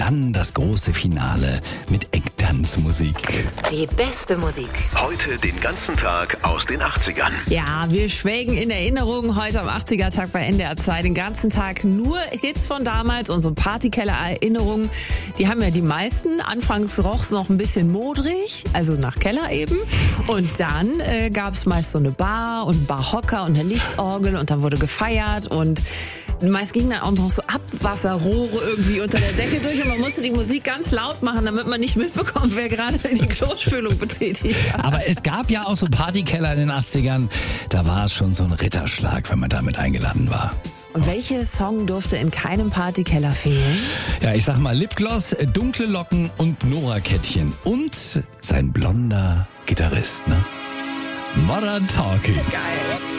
dann das große Finale mit Ecktanzmusik. Die beste Musik. Heute den ganzen Tag aus den 80ern. Ja, wir schwelgen in Erinnerungen heute am 80er-Tag bei NDR 2. Den ganzen Tag nur Hits von damals und so Partykeller-Erinnerungen. Die haben ja die meisten. Anfangs roch's noch ein bisschen modrig, also nach Keller eben. Und dann gab's meist so eine Bar und einen Barhocker und eine Lichtorgel und dann wurde gefeiert und meist gingen dann auch noch so Abwasserrohre irgendwie unter der Decke durch und man musste die Musik ganz laut machen, damit man nicht mitbekommt, wer gerade die Klospülung betätigt hat. Aber es gab ja auch so Partykeller in den 80ern. Da war es schon so ein Ritterschlag, wenn man damit eingeladen war. Und welcher Song durfte in keinem Partykeller fehlen? Ja, ich sag mal Lipgloss, dunkle Locken und Nora-Kettchen. Und sein blonder Gitarrist, ne? Modern Talking. Geil.